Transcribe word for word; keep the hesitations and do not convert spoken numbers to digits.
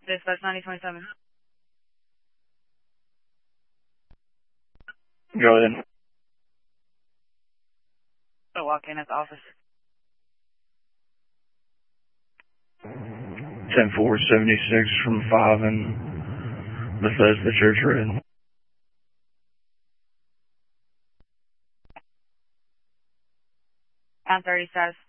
Dispatch ninety twenty-seven. Go ahead. So walk in at the office. ten four seventy-six from five and Bethesda Church Red. nine thirty status.